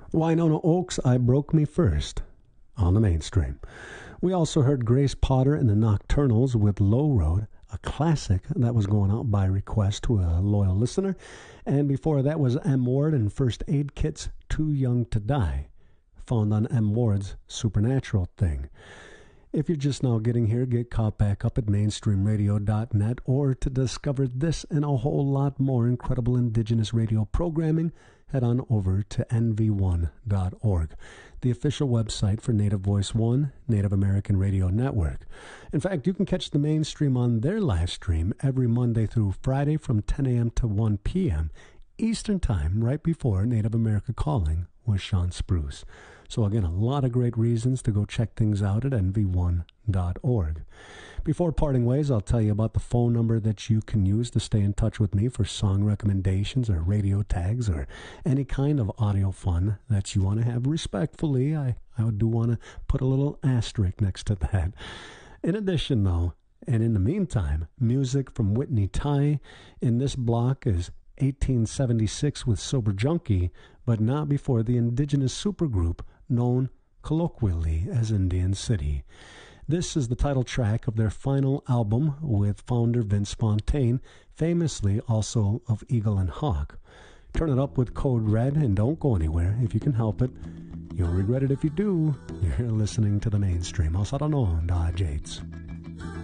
Winona Oaks, I Broke Me First, on the mainstream. We also heard Grace Potter and the Nocturnals with Low Road, a classic that was going out by request to a loyal listener. And before that was M. Ward and First Aid Kit's Too Young to Die, found on M. Ward's Supernatural Thing. If you're just now getting here, get caught back up at mainstreamradio.net, or to discover this and a whole lot more incredible indigenous radio programming, head on over to nv1.org, the official website for Native Voice One, Native American Radio Network. In fact, you can catch the mainstream on their live stream every Monday through Friday from 10 a.m. to 1 p.m. Eastern Time, right before Native America Calling with Sean Spruce. So again, a lot of great reasons to go check things out at nv1.org. Before parting ways, I'll tell you about the phone number that you can use to stay in touch with me for song recommendations or radio tags or any kind of audio fun that you want to have. Respectfully, I do want to put a little asterisk next to that. In addition, though, and in the meantime, music from Whitney Tai in this block is 1876 with Sober Junkie, but not before the indigenous supergroup known colloquially as Indian City. This is the title track of their final album with founder Vince Fontaine, famously also of Eagle and Hawk. Turn it up with Code Red and don't go anywhere if you can help it. You'll regret it if you do. You're listening to the mainstream. I'll no, Jates.